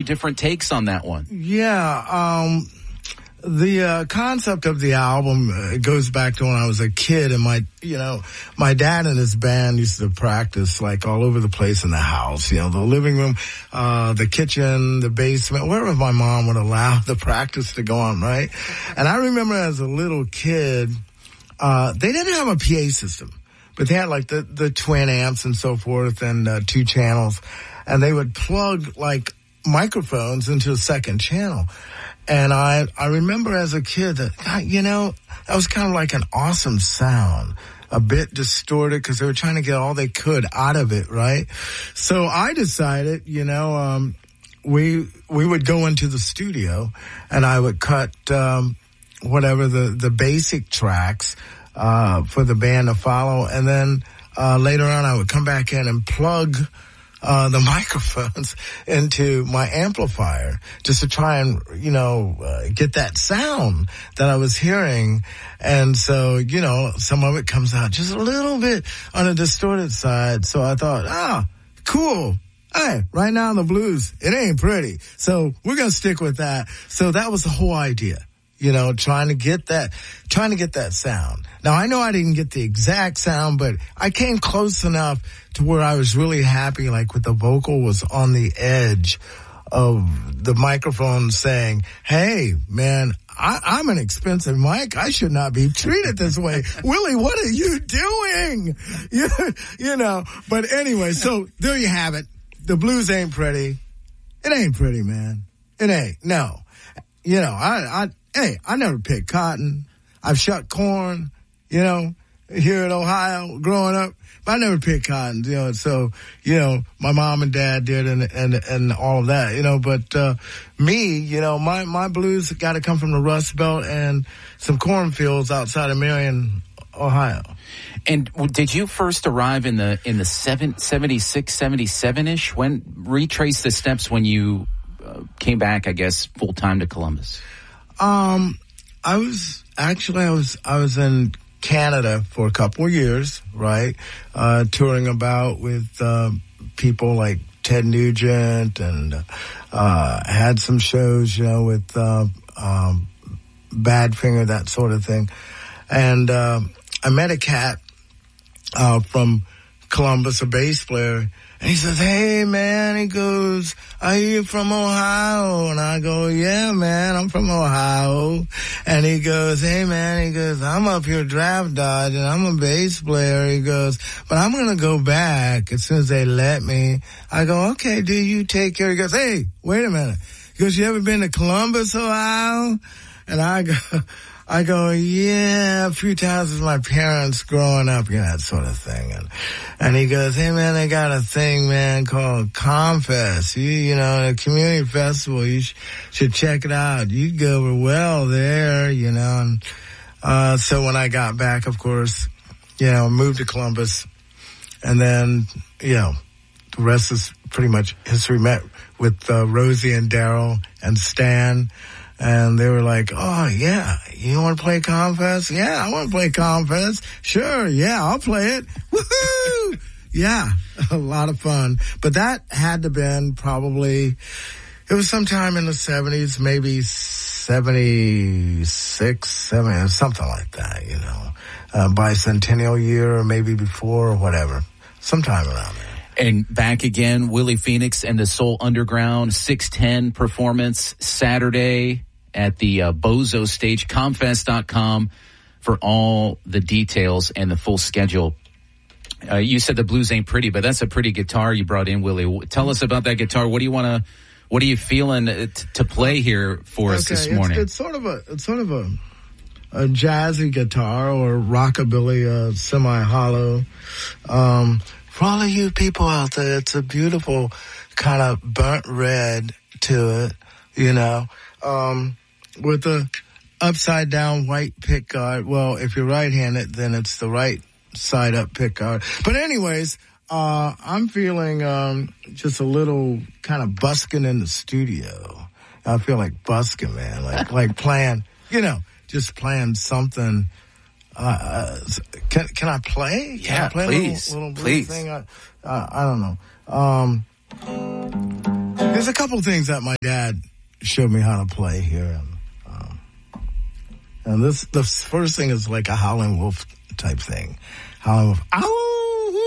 different takes on that one. Yeah. The concept of the album goes back to when I was a kid, and my dad and his band used to practice like all over the place in the house. The living room, the kitchen, the basement, wherever my mom would allow the practice to go on, right? And I remember as a little kid, they didn't have a PA system, but they had like the twin amps and so forth, and 2 channels, and they would plug like microphones into a second channel. And I remember as a kid that, that was kind of like an awesome sound, a bit distorted because they were trying to get all they could out of it, right? So I decided, we would go into the studio and I would cut, whatever the basic tracks, for the band to follow. And then, later on I would come back in and plug the microphones into my amplifier just to try and, get that sound that I was hearing. And so, some of it comes out just a little bit on the distorted side. So I thought, cool. Hey, right now in the blues, it ain't pretty. So we're going to stick with that. So that was the whole idea. Trying to get that sound. Now, I know I didn't get the exact sound, but I came close enough to where I was really happy, like with the vocal was on the edge of the microphone saying, hey, man, I'm an expensive mic. I should not be treated this way. Willie, what are you doing? But anyway, so there you have it. The blues ain't pretty. It ain't pretty, man. It ain't. No. I never picked cotton. I've shucked corn, here in Ohio growing up. But I never picked cotton, so, my mom and dad did and all of that, but, me, my blues got to come from the Rust Belt and some cornfields outside of Marion, Ohio. And did you first arrive in the 76, 77-ish? Retrace the steps when you came back, I guess, full time to Columbus? I was in Canada for a couple of years, right? Touring about with, people like Ted Nugent and, had some shows, with, Badfinger, that sort of thing. And, I met a cat, from Columbus, a bass player. And he says, hey, man, he goes, are you from Ohio? And I go, yeah, man, I'm from Ohio. And he goes, hey, man, he goes, I'm up here draft dodging. I'm a bass player. He goes, but I'm going to go back as soon as they let me. I go, okay, do you take care? He goes, hey, wait a minute. He goes, you ever been to Columbus, Ohio? And I go, yeah, a few times with my parents growing up, that sort of thing. And he goes, hey, man, they got a thing, man, called Confest. A community festival. You should check it out. You'd go over well there, And, so when I got back, of course, moved to Columbus. And then, the rest is pretty much history. Met with Rosie and Daryl and Stan. And they were like, oh, yeah, you want to play Confest? Yeah, I want to play Confest. Sure, yeah, I'll play it. Woohoo! Yeah, a lot of fun. But that had to been probably, it was sometime in the 70s, maybe 76, 70, something like that, bicentennial year or maybe before or whatever, sometime around there. And back again, Willie Phoenix and the Soul Underground 610 performance Saturday at the Bozo stage, Confest.com for all the details and the full schedule. You said the blues ain't pretty, but that's a pretty guitar you brought in, Willie. Tell us about that guitar. What are you feeling to play here for us this morning? It's sort of a jazzy guitar or rockabilly, semi-hollow. For all of you people out there, it's a beautiful kind of burnt red to it, with a upside down white pickguard. Well, if you're right-handed, then it's the right side up pickguard. But anyways, I'm feeling, just a little kind of busking in the studio. I feel like busking, man, like playing, just playing something. Can I play? Can I play please, a little please. Thing? I don't know. There's a couple things that my dad showed me how to play here. And the first thing is like a Howlin' Wolf type thing. Howlin' Wolf. Ow!